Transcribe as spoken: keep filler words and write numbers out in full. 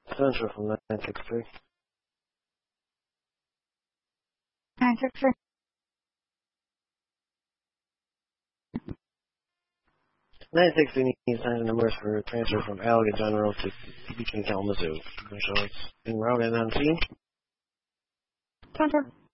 Transfer from nine six three. nine six three. nine six three needs times and numbers for transfer from Allegan General to Beacon Kalamazoo. Show it's en route and on scene. Transfer.